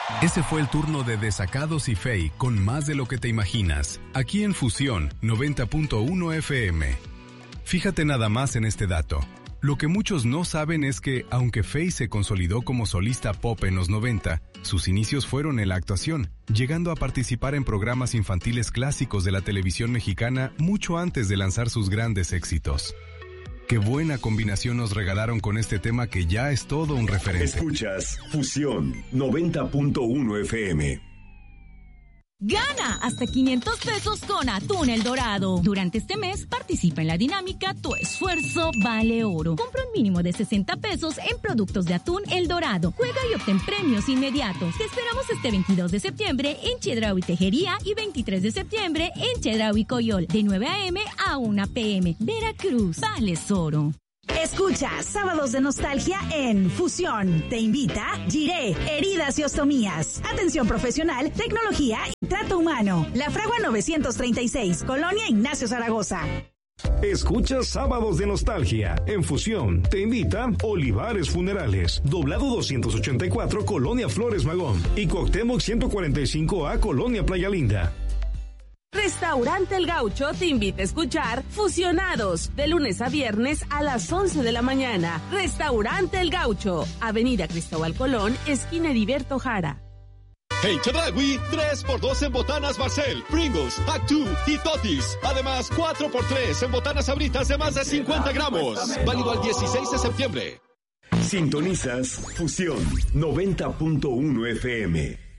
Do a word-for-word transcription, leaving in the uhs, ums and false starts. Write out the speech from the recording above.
Ese fue el turno de Desacados y Fey con Más de lo que te imaginas, aquí en Fusión noventa punto uno F M. Fíjate nada más en este dato. Lo que muchos no saben es que, aunque Fey se consolidó como solista pop en los noventa, sus inicios fueron en la actuación, llegando a participar en programas infantiles clásicos de la televisión mexicana mucho antes de lanzar sus grandes éxitos. Qué buena combinación nos regalaron con este tema que ya es todo un referente. Escuchas Fusión noventa punto uno F M. Gana hasta quinientos pesos con Atún El Dorado. Durante este mes participa en la dinámica Tu Esfuerzo Vale Oro. Compra un mínimo de sesenta pesos en productos de Atún El Dorado. Juega y obtén premios inmediatos. Te esperamos este veintidós de septiembre en Chedraui Tejería y veintitrés de septiembre en Chedraui Coyol, de nueve a eme a una pe eme. Veracruz, vales oro. Escucha Sábados de Nostalgia en Fusión. Te invita Giré, Heridas y Ostomías. Atención profesional, tecnología y trato humano. La Fragua novecientos treinta y seis, Colonia Ignacio Zaragoza. Escucha Sábados de Nostalgia en Fusión. Te invita Olivares Funerales, Doblado doscientos ochenta y cuatro, Colonia Flores Magón, y Cuauhtémoc ciento cuarenta y cinco A, Colonia Playa Linda. Restaurante El Gaucho te invita a escuchar Fusionados, de lunes a viernes a las once de la mañana. Restaurante El Gaucho, Avenida Cristóbal Colón, esquina Heriberto Jara. En Chedraui, tres por dos en botanas Barcel, Pringles, Actu y Totis. Además, cuatro por tres en botanas Sabritas de más de cincuenta gramos. Válido al dieciséis de septiembre. Sintonizas Fusión noventa punto uno F M.